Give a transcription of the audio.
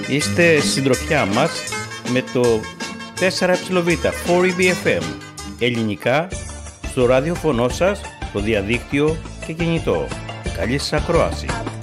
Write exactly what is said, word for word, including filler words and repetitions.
Είστε συντροφιά μας με το φορ ε β, φορ ι μπι εφ εμ, ελληνικά, στο ραδιοφωνό σας, στο διαδίκτυο και κινητό. Καλή σας ακρόαση.